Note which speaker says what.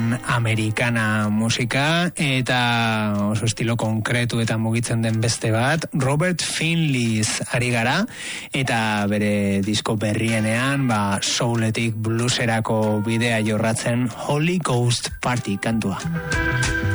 Speaker 1: den americana musika, eta oso estilo konkretu eta mugitzen den beste bat, Robert Finley's ari gara, eta bere disko berrienean, souletik blueserako bidea jorratzen Holy Ghost Party kantua.